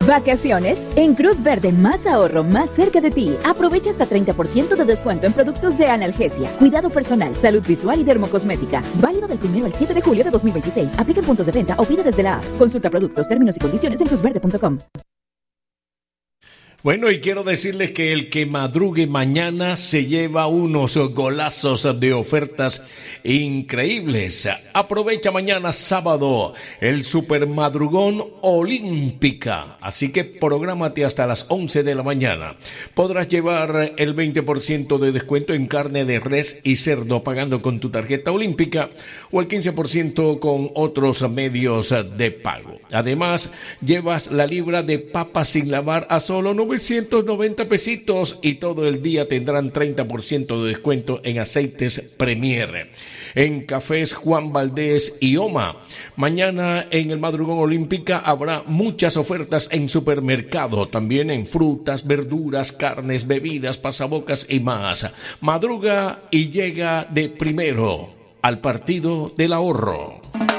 Vacaciones en Cruz Verde, más ahorro, más cerca de ti. Aprovecha hasta 30% de descuento en productos de analgesia, cuidado personal, salud visual y dermocosmética. Válido del 1 al 7 de julio de 2026. Aplica en puntos de venta o pide desde la app. Consulta productos, términos y condiciones en cruzverde.com. Bueno, y quiero decirles que el que madrugue mañana se lleva unos golazos de ofertas increíbles. Aprovecha mañana sábado el super madrugón Olímpica, así que prográmate hasta las 11 de la mañana. Podrás llevar el 20% de descuento en carne de res y cerdo pagando con tu tarjeta Olímpica o el 15% con otros medios de pago. Además, llevas la libra de papas sin lavar a solo 990 pesitos y todo el día tendrán 30% de descuento en aceites Premier. En Cafés Juan Valdés y Oma. Mañana en el Madrugón Olímpica habrá muchas ofertas en supermercado, también en frutas, verduras, carnes, bebidas, pasabocas y más. Madruga y llega de primero al partido del ahorro.